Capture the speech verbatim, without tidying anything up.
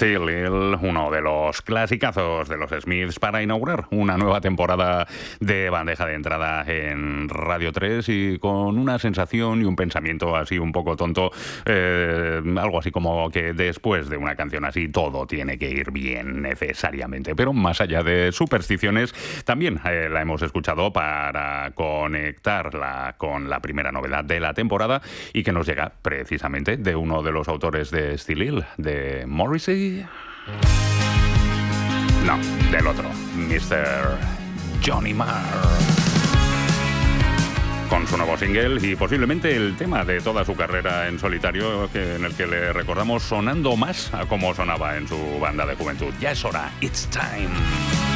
Still Ill, uno de los clasicazos de los Smiths para inaugurar una nueva temporada de bandeja de entrada en Radio tres y con una sensación y un pensamiento así un poco tonto, eh, algo así como que después de una canción así todo tiene que ir bien necesariamente, pero más allá de supersticiones también eh, la hemos escuchado para conectarla con la primera novedad de la temporada y que nos llega precisamente de uno de los autores de Still Ill, de Morrissey. No, del otro, mister Johnny Marr, con su nuevo single y posiblemente el tema de toda su carrera en solitario, que, en el que le recordamos sonando más a como sonaba en su banda de juventud. Ya es hora, it's time.